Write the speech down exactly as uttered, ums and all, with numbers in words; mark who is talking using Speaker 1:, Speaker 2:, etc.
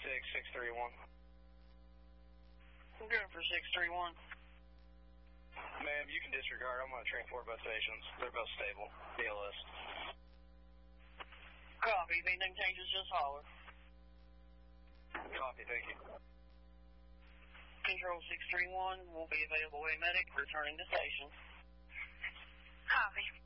Speaker 1: six, six three one.
Speaker 2: I'm going for six three one.
Speaker 1: Ma'am, you can disregard. I'm going to transport both stations. They're both stable. B L S.
Speaker 2: Copy. If anything changes, just holler.
Speaker 1: Copy. Thank you.
Speaker 2: Control six three one will be available. A medic returning to station.
Speaker 3: Copy.